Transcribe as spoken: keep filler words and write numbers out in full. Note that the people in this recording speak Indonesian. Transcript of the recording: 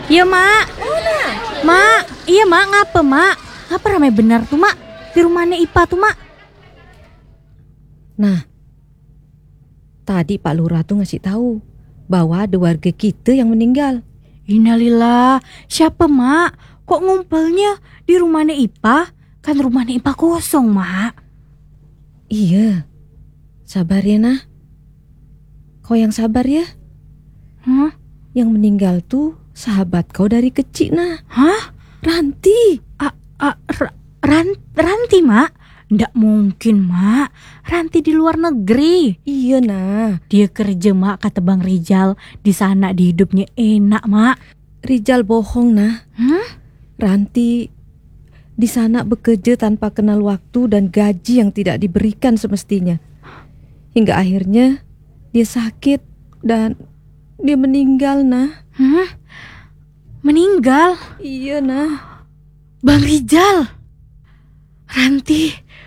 Iya, Mak. Mak, iya, Mak, ngapa, Mak? Ngapa ramai benar tuh, Mak? Di rumahnya Ipa tuh, Mak. Nah, tadi Pak Lurah tuh ngasih tahu bahwa ada warga kita yang meninggal. Innalillah, siapa, Mak? Kok ngumpulnya di rumahnya Ipa? Kan rumahnya Ipa kosong, Mak. Iya, sabar ya, Nah. Kau yang sabar ya. Hah? Yang meninggal tuh sahabat kau dari kecil, Nah. Hah? Ranti. A, a, r- ran, Ranti, Mak? Nggak mungkin, Mak. Ranti di luar negeri. Iya, Nah. Dia kerja, Mak, kata Bang Rijal. Di sana di hidupnya enak, Mak. Rijal bohong, Nah. Hmm? Ranti di sana bekerja tanpa kenal waktu dan gaji yang tidak diberikan semestinya. Hingga akhirnya dia sakit dan dia meninggal, Nah. Hmm? Meninggal? Iya, Nah. Bang Rijal. Ranti,